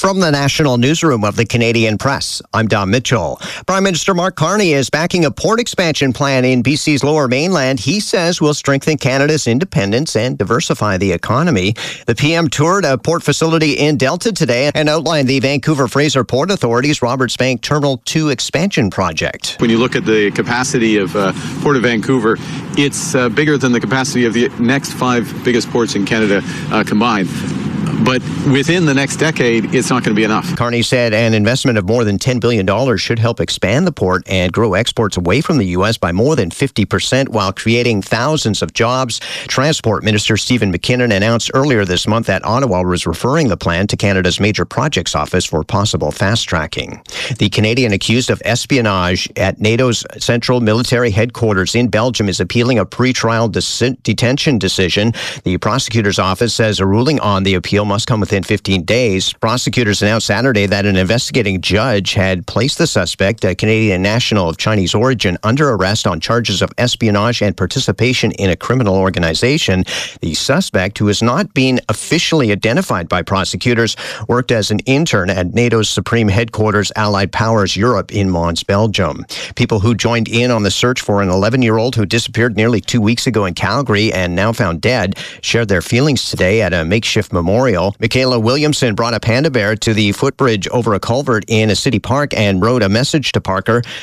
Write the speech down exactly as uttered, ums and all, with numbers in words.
From the National Newsroom of the Canadian Press, I'm Don Mitchell. Prime Minister Mark Carney is backing a port expansion plan in B C's Lower Mainland he says will strengthen Canada's independence and diversify the economy. The P M toured a port facility in Delta today and outlined the Vancouver Fraser Port Authority's Roberts Bank Terminal two expansion project. When you look at the capacity of uh, Port of Vancouver, it's uh, bigger than the capacity of the next five biggest ports in Canada uh, combined. But within the next decade, it's not going to be enough. Carney said an investment of more than ten billion dollars should help expand the port and grow exports away from the U S by more than fifty percent while creating thousands of jobs. Transport Minister Stephen McKinnon announced earlier this month that Ottawa was referring the plan to Canada's Major Projects Office for possible fast-tracking. The Canadian accused of espionage at NATO's Central Military Headquarters in Belgium is appealing a pretrial de- detention decision. The prosecutor's office says a ruling on the appeal must come within fifteen days. Prosecutors announced Saturday that an investigating judge had placed the suspect, a Canadian national of Chinese origin, under arrest on charges of espionage and participation in a criminal organization. The suspect, who has not been officially identified by prosecutors, worked as an intern at NATO's Supreme Headquarters Allied Powers Europe in Mons, Belgium. People who joined in on the search for an eleven-year-old who disappeared nearly two weeks ago in Calgary and now found dead shared their feelings today at a makeshift memorial. Michaela Williamson brought a panda bear to the footbridge over a culvert in a city park and wrote a message to Parker.